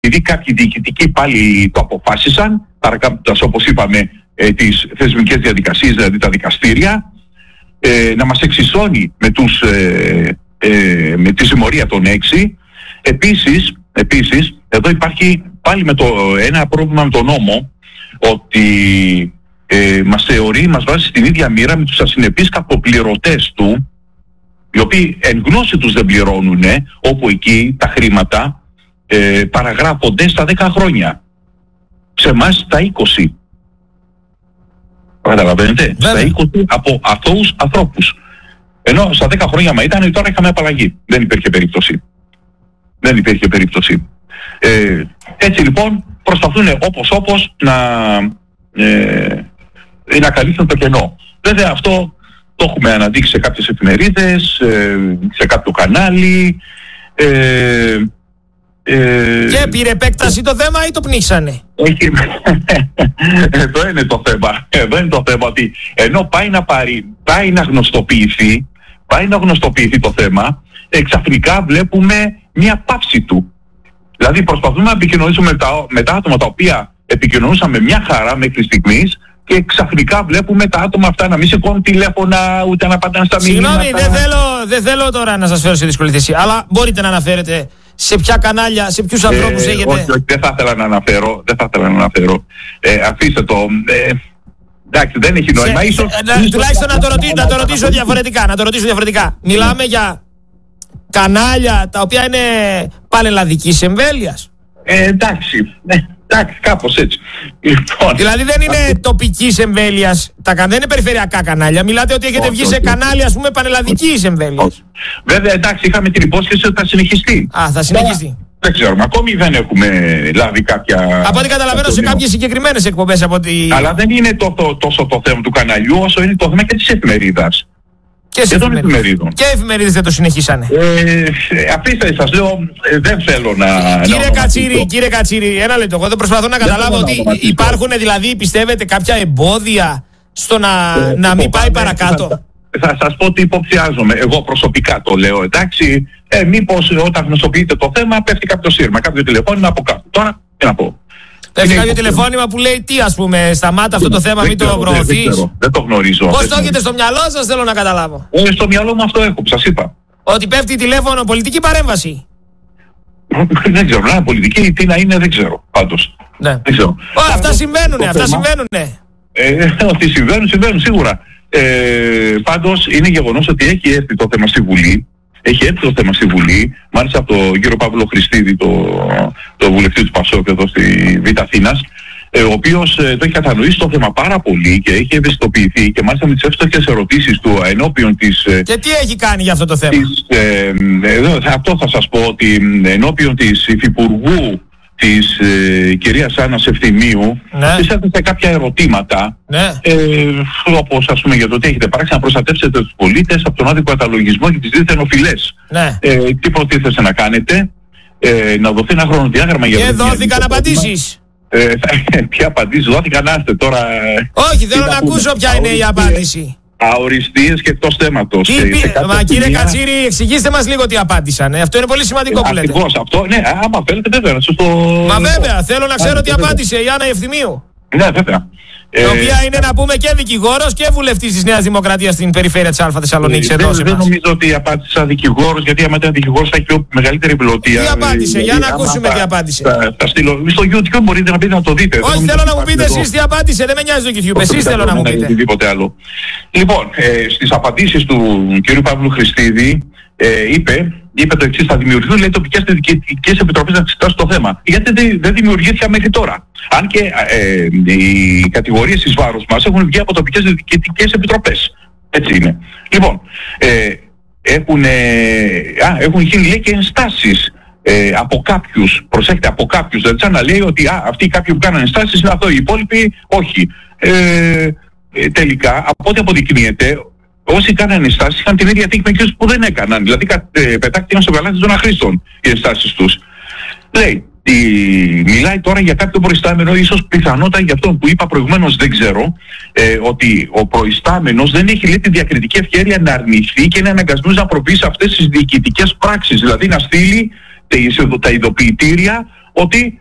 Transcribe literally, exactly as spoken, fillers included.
επειδή κάποιοι διοικητικοί πάλι το αποφάσισαν, παρακάμπτοντας όπως είπαμε ε, τις θεσμικές διαδικασίες, δηλαδή τα δικαστήρια, ε, να μας εξισώνει με, τους, ε, ε, με τη συμμορία των έξι. Επίσης, επίσης, εδώ υπάρχει πάλι με το, ένα πρόβλημα με τον νόμο, ότι ε, μας θεωρεί, μας βάζει στην ίδια μοίρα με τους ασυνεπείς κακοπληρωτές του, οι οποίοι εν γνώση τους δεν πληρώνουν, όπου εκεί τα χρήματα ε, παραγράφονται στα δέκα χρόνια. Σε εμάς στα είκοσι. Καταλαβαίνετε, στα είκοσι από αθώους ανθρώπους. Ενώ στα δέκα χρόνια μα ήταν, τώρα είχαμε απαλλαγή. Δεν υπήρχε περίπτωση. Δεν υπήρχε περίπτωση. Ε, έτσι λοιπόν προσπαθούν όπως όπως να, ε, να καλύψουν το κενό. Βέβαια αυτό το έχουμε αναδείξει σε κάποιες εφημερίδες, ε, σε κάποιο κανάλι. Ε, ε, και πήρε επέκταση το θέμα ή το πνίξανε? Έχει... Εδώ είναι το θέμα. Εδώ είναι το θέμα ότι ενώ πάει να, πάρει, πάει να γνωστοποιηθεί, πάει να γνωστοποιηθεί το θέμα, εξαφνικά βλέπουμε μια πάυση του. Δηλαδή προσπαθούμε να επικοινωνήσουμε με τα, με τα άτομα τα οποία επικοινωνούσαμε μια χαρά μέχρι στιγμής και ξαφνικά βλέπουμε τα άτομα αυτά να μην σηκώνουν τηλέφωνα ούτε να πατάνε στα μηνύματα. Συγγνώμη, δεν θέλω, δεν θέλω τώρα να σας φέρω σε δύσκολη θέση, αλλά μπορείτε να αναφέρετε σε ποια κανάλια, σε ποιους ανθρώπους ε, έχετε? Όχι, όχι, δεν θα ήθελα να αναφέρω, δεν θα ήθελα να αναφέρω. Ε, αφήστε το. Ε, εντάξει, δεν έχει νόημα. Σε, ίσως, να, ίσως, τουλάχιστον να το, ρωτήσω, να το ρωτήσω διαφορετικά, να το ρωτήσω διαφορετικά. Μιλάμε για κανάλια τα οποία είναι πανελλαδικής εμβέλειας. Ε, εντάξει, ναι, εντάξει, κάπως έτσι. Λοιπόν, δηλαδή δεν είναι τοπικής εμβέλειας, τα, δεν είναι περιφερειακά κανάλια. Μιλάτε ότι έχετε όχι, βγει όχι, σε κανάλια, ας πούμε, πανελλαδικής εμβέλειας. Βέβαια, εντάξει, είχαμε την υπόσχεση ότι θα συνεχιστεί. Α, θα συνεχιστεί. Δεν ξέρουμε, ακόμη δεν έχουμε λάβει κάποια... Από ό,τι καταλαβαίνω σε κάποιες συγκεκριμένες εκπομπές από ότι... Αλλά δεν είναι το, το, τόσο το θέμα του καναλιού όσο είναι το θέμα και της εφημερίδας. Και, και των εφημερίδων. Και οι εφημερίδες δεν το συνεχίσανε. Ε, αφήστε, σας λέω, ε, δεν θέλω να... Κύριε να Κατσίρη, κύριε Κατσίρη, ένα λεπτό. Εγώ δεν προσπαθώ να καταλάβω ότι να υπάρχουν δηλαδή, πιστεύετε, κάποια εμπόδια στο να, ε, να μην πάει παρακάτω. Θα, θα σας πω τι υποψιάζομαι. Εγώ προσωπικά το λέω, εντάξει. Ε, μήπως όταν γνωστοποιείτε το θέμα πέφτει κάποιο σύρμα, κάποιο τηλεφώνημα από κάτω. Τώρα, τι να πω. Πέφτει κάποιο τηλεφώνημα που λέει τι, ας πούμε, σταμάτα αυτό το θέμα, μην το προωθείς. Δεν το γνωρίζω. Πώς το έχετε στο μυαλό σας, θέλω να καταλάβω. Ε, στο μυαλό μου αυτό έχω, που σας είπα. Ότι πέφτει τηλέφωνο, πολιτική παρέμβαση. Δεν ξέρω, να είναι πολιτική, τι να είναι, δεν ξέρω. Πάντως. Ναι. Δεν ξέρω. Ω, αυτά συμβαίνουνε, αυτά συμβαίνουνε. Ε, ότι συμβαίνουν, συμβαίνουν σίγουρα. Ε, πάντως είναι γεγονός ότι έχει έρθει το θέμα στη Βουλή. Έχει έρθει το θέμα στη Βουλή, μάλιστα από τον κύριο Παύλο Χριστίδη, το, το βουλευτή του Πασόκ εδώ στη Β' Αθήνας, ε, ο οποίος ε, το έχει κατανοήσει το θέμα πάρα πολύ και έχει ευαισθητοποιηθεί και μάλιστα με τις εύστοχες ερωτήσεις του ενώπιον της... Ε, και τι έχει κάνει για αυτό το θέμα? Της, ε, ε, αυτό θα σας πω, ότι ενώπιον της υφυπουργού της ε, κυρίας Άννας Ευθυμίου, ναι, της έθεσε κάποια ερωτήματα, ναι, ε, όπως ας πούμε για το τι έχετε πράξει να προστατεύσετε τους πολίτες από τον άδικο καταλογισμό και τις δίθεν οφειλές. Ναι. Ε, τι προτίθεστε να κάνετε, ε, να δοθεί ένα χρονοδιάγραμμα για... Και δόθηκαν απαντήσεις. Ε, ποια απαντήσεις δόθηκαν, άστε τώρα... Όχι, θέλω να ακούσω ποια είναι η απάντηση. Αοριστείες και εκτός θέματος. Τι, ε, μα κύριε σημεία... Κατσίρη, εξηγήστε μας λίγο τι απάντησαν. Ε, αυτό είναι πολύ σημαντικό ε, που λέτε. Ακριβώς αυτό, ναι, άμα θέλετε βέβαια. Στο... Μα βέβαια, θέλω να ξέρω α, τι βέβαια. απάντησε η Άννα Ευθυμίου. Ναι, βέβαια. Η ε, οποία είναι να πούμε και δικηγόρος και βουλευτής της Νέας Δημοκρατίας στην περιφέρεια της Α Θεσσαλονίκης. Ε, δεν, δεν νομίζω ότι απάντησα δικηγόρος, γιατί άμα ήταν δικηγόρος θα έχει μεγαλύτερη πλωτία. Τι απάντησε, ε, για να ακούσουμε τι απάντησε. Θα, θα στείλω. Στο YouTube μπορείτε να πείτε να το δείτε. Όχι, θέλω να μου πείτε εσείς τι απάντησε, δεν με νοιάζει το YouTube. Εσείς θέλω να μου πείτε. Οτιδήποτε άλλο. Λοιπόν, στις απαντήσεις του κ. Παύλου Χριστίδη είπε. Είπε το εξής: θα δημιουργηθούν, λέει, τοπικές διοικητικές επιτροπές να εξετάσουν το θέμα. Γιατί δεν, δεν δημιουργήθηκαν μέχρι τώρα. Αν και ε, οι κατηγορίες εις βάρος μας έχουν βγει από τοπικές διοικητικές επιτροπές. Έτσι είναι. Λοιπόν, ε, έχουν, ε, α, έχουν γίνει, λέει, και ενστάσεις ε, από κάποιους. Προσέχετε, από κάποιους. Δηλαδή, σαν να λέει ότι α, αυτοί οι κάποιοι που κάνανε ενστάσεις είναι αυτό, οι υπόλοιποι όχι. Ε, ε, τελικά, από ό,τι αποδεικνύεται, όσοι κάνανε ενστάσεις είχαν την ίδια τύχη με εκείνους που δεν έκαναν. Δηλαδή ε, πετάχτηκαν στο καλάθι των αχρήστων οι ενστάσεις τους. Λέει, η, μιλάει τώρα για κάποιο προϊστάμενο, ίσως πιθανότατα για αυτό που είπα προηγουμένως, δεν ξέρω, ε, ότι ο προϊστάμενος δεν έχει, λέει, τη διακριτική ευκαιρία να αρνηθεί και είναι αναγκασμένος να προβεί σε αυτές τις διοικητικές πράξεις. Δηλαδή να στείλει τα ειδοποιητήρια ότι